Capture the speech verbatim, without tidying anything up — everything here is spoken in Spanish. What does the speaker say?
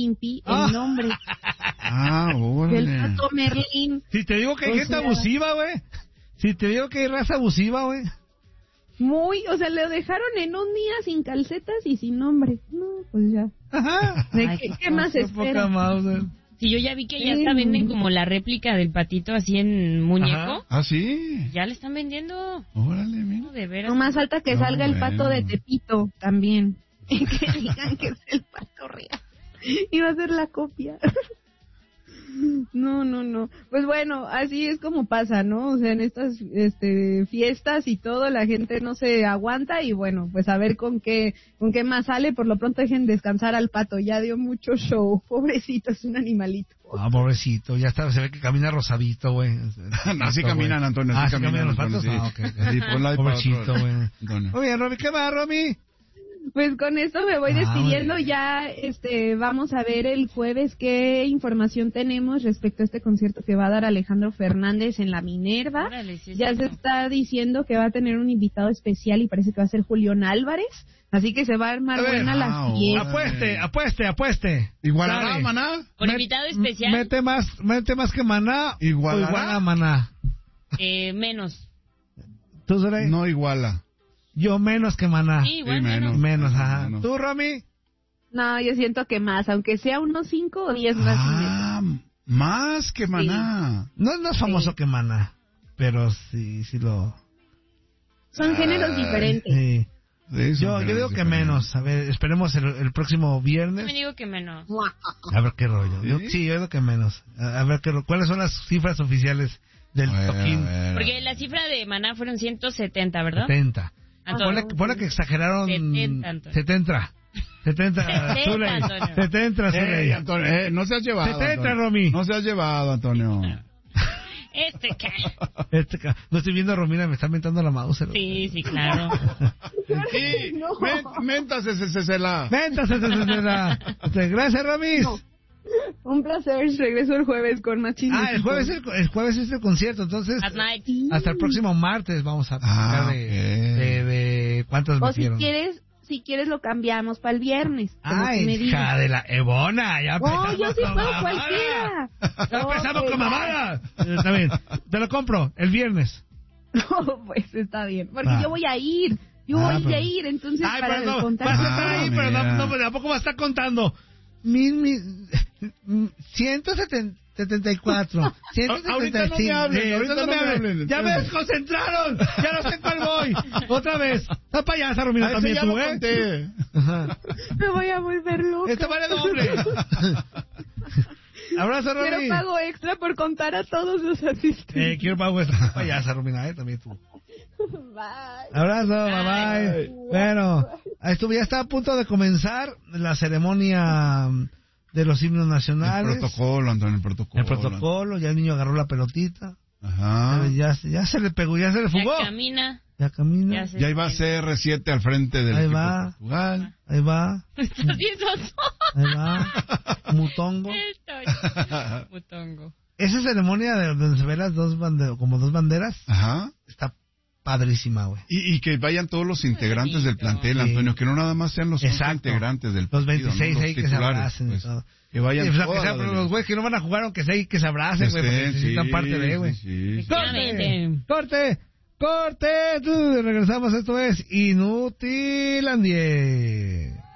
Stimpy Ah. el nombre. Ah, El órale. pato Merlín. Si te digo que hay O gente sea- abusiva, güey. Si te digo que hay raza abusiva, güey. Muy, o sea, lo dejaron en un día sin calcetas y sin nombre. No, pues ya. Ajá. ¿De Ay, qué, qué más Qué espera? poca Mauser. Sí, yo ya vi que ya Sí. hasta venden como la réplica del patito así en muñeco. Ajá. Ah, sí. Ya le están vendiendo. Órale, mira. No, de veras. No más falta que No, salga el pato bueno. de Tepito también. Y que digan que es el pato real. Y va a ser la copia. No, no, no. Pues bueno, así es como pasa, ¿no? O sea, en estas este, fiestas y todo, la gente no se aguanta y bueno, pues a ver con qué con qué más sale. Por lo pronto dejen descansar al pato, ya dio mucho show. Pobrecito, es un animalito. Ah, pobrecito, ya está, se ve que camina rosadito, güey. Así caminan, Antonio, Ah, así ¿sí caminan los Antonio, patos? sí. Ah, ok, ok. Sí, ponla ahí para Pobrecito, otro, güey. Antonio. Muy bien, Romy, ¿qué va, Romy? Pues con esto me voy Ah, despidiendo. muy bien. Ya este vamos a ver el jueves qué información tenemos respecto a este concierto que va a dar Alejandro Fernández en la Minerva. Órale, sí es Ya se cierto. está diciendo que va a tener un invitado especial y parece que va a ser Julián Álvarez. Así que se va a armar A ver, buena la ah, fiesta. Apueste, apueste, apueste. ¿Igualará, Dale. Maná? Con Met- invitado especial, Mete más, mete más que Maná. ¿Igualará? o igual a Maná. eh, menos. ¿Tú, Zoray? No iguala. Yo menos que Maná. Sí, igual Sí, menos. menos. Menos, ajá. Menos. ¿Tú, Romy? No, yo siento que más, aunque sea unos cinco o diez más. Ah, más que Maná. No es más famoso Sí. que Maná, pero sí, sí lo... Son géneros Ay. diferentes. Sí. Sí, son Yo, yo digo que diferentes. menos. A ver, esperemos el, el próximo Yo viernes. me digo que menos. A ver qué rollo. Yo- ¿Sí? sí, yo digo que menos. A, a ver qué ro- cuáles son las cifras oficiales del A ver, toquín. a ver. Porque la cifra de Maná fueron ciento setenta, ¿verdad? setenta. Antonio. Ponle, ponle que exageraron. setenta, Antonio. setenta. setenta. setenta, Zuley. Antonio. setenta, Zuley. Eh, Antonio, eh, no se has llevado. setenta, Antonio. Romy. No se has llevado, Antonio. Este que... Este ca- no estoy viendo a Romina, me está mentando la mouse. Sí, sí, claro. Sí, No. men- mentas ese se se la. Venta, se- se- se- se- la- Este, gracias, Romis. No. Un placer, regreso el jueves con más chismes. Ah, el jueves, el, el jueves es el concierto, entonces At night. hasta el próximo martes vamos a Ah, platicar de, ok. de, de cuántas O si metieron. quieres, si quieres lo cambiamos para el viernes. como Ay, tú me hija digas. de la Ebona, ya No, empezamos yo sí con puedo mamada. cualquiera. Ya No, empezamos pues, con mamada. Eh, Está bien, te lo compro el viernes. No, pues está bien, porque Ah. yo voy a ir. Yo Ah, voy pero- a ir, entonces Ay, para pero no, contar. vas a Ah, estar ahí, pero no, mira. no, tampoco va a estar contando. Mil, mil, ciento setenta y cuatro, ciento setenta y cinco. Ahorita no me hablen, Sí, ahorita no me hablen. Ya me desconcentraron, ya no sé cuál voy. Otra vez. Está payasa, Romina, Ah, ese también ya tú, lo ¿eh? conté. Ajá. Me voy a volver loca. Este vale doble. Abrazo, Romy. Quiero pago extra por contar a todos los asistentes. Eh, quiero pago esta payasa, Romina, eh, también tú. Bye. Abrazo, bye bye. Bueno, esto ya está a punto de comenzar la ceremonia de los himnos El nacionales. protocolo, Antonio, el protocolo. El protocolo, ya el niño agarró la pelotita. Ajá. Ya, ya se le pegó, ya se le fugó. Ya camina. Ya camina. Ya se... Ya iba C R siete al frente del Ahí equipo va. de Portugal. Ahí va, Estás bien soso. ahí va. Mutongo. Estoy... Mutongo. Esa ceremonia de donde se ven las dos banderas, como dos banderas, Ajá. está padrísima, güey. Y, y que vayan todos los integrantes del plantel, Sí. Antonio, que no nada más sean los once Exacto. integrantes del Los partido, veintiséis ¿no? Los ahí que se titulares, abracen y pues. todo. Que vayan Sí, o sea, toda que sea, la pero los delegación. güeyes que no van a jugar, aunque sea ahí que se abracen, güey, porque Estén, necesitan sí, parte de, güey. sí, sí. ¡Corte! Efectivamente. ¡Corte! ¡Corte! Tú, regresamos, esto es Inutilandia.